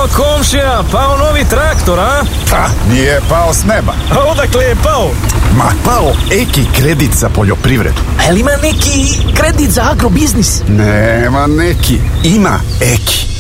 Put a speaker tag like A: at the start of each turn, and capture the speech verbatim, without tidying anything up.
A: O, komšija, pao novi traktor, a?
B: Pa, nije pao s neba.
A: A odakle je pao?
B: Ma, pao Eki kredit za poljoprivredu.
C: A jel ima neki kredit za agrobiznis?
B: Nema neki, ima Eki.